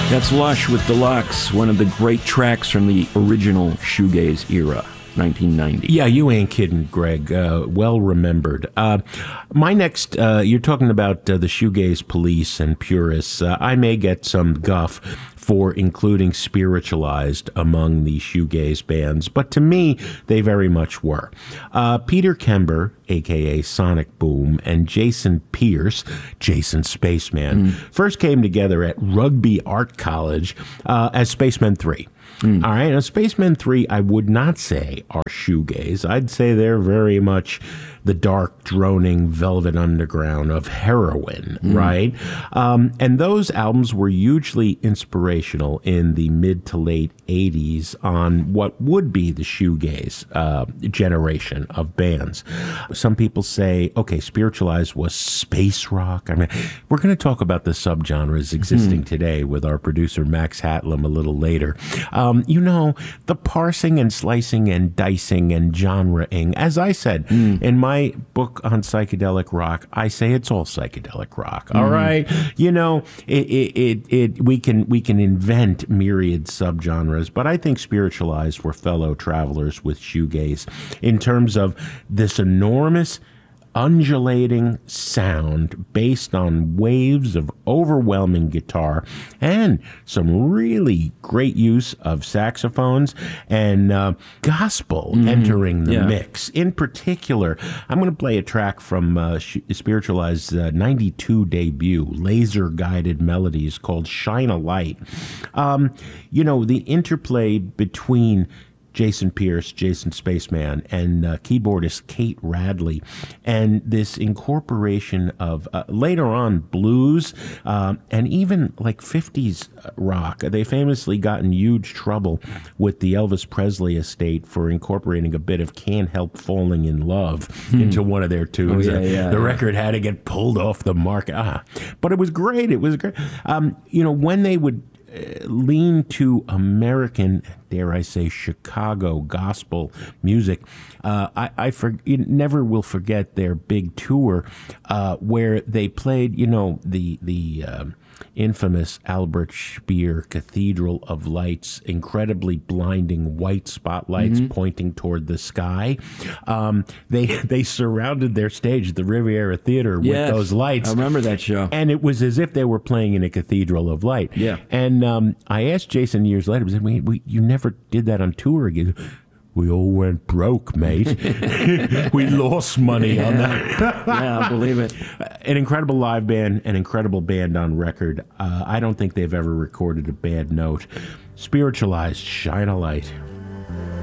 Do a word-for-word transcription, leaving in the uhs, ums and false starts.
That's Lush with Deluxe, one of the great tracks from the original shoegaze era, nineteen ninety. Yeah, you ain't kidding, Greg. Uh, well remembered. Uh, my next, uh, you're talking about uh, the shoegaze police and purists. Uh, I may get some guff for including Spiritualized among the shoegaze bands, but to me, they very much were. Uh, Peter Kember, a k a. Sonic Boom, and Jason Pierce, Jason Spaceman, mm. first came together at Rugby Art College uh, as Spacemen three. Mm. All right, now Spacemen three, I would not say are shoegaze. I'd say they're very much the dark, droning Velvet Underground of heroin, mm. right? Um, and those albums were hugely inspirational in the mid to late eighties on what would be the shoegaze uh, generation of bands. Some people say, okay, Spiritualized was space rock. I mean, we're going to talk about the subgenres existing mm. today with our producer Max Hatlam a little later. Um, you know, the parsing and slicing and dicing and genreing, as I said, mm. in my book on psychedelic rock, I say it's all psychedelic rock. All mm. right, you know, it, it, it, it, we can we can invent myriad subgenres, but I think Spiritualized were fellow travelers with shoegaze in terms of this enormous undulating sound based on waves of overwhelming guitar and some really great use of saxophones and uh, gospel mm-hmm. entering the yeah. mix. In particular, I'm going to play a track from uh, Spiritualized's uh, ninety-two debut, Laser Guided Melodies, called Shine a Light. Um, you know, the interplay between Jason Pierce, Jason Spaceman, and uh, keyboardist Kate Radley, and this incorporation of uh, later on blues um, and even like fifties rock. They famously got in huge trouble with the Elvis Presley estate for incorporating a bit of Can't Help Falling in Love hmm. into one of their tunes. Oh, yeah, yeah, the yeah. record had to get pulled off the market. Ah, but it was great. It was great. Um, you know, when they would lean to American, dare I say, Chicago gospel music. Uh, I, I for, never will forget their big tour uh, where they played, you know, the the uh, infamous Albert Speer Cathedral of Lights, incredibly blinding white spotlights mm-hmm. pointing toward the sky. Um, they they surrounded their stage, the Riviera Theater, with yes, those lights. I remember that show. And it was as if they were playing in a cathedral of light. Yeah. And um, I asked Jason years later, I said, we, we, you never did that on tour again. We all went broke, mate. We lost money yeah. on that. Yeah, I believe it. An incredible live band, an incredible band on record. Uh, I don't think they've ever recorded a bad note. Spiritualized, Shine a Light.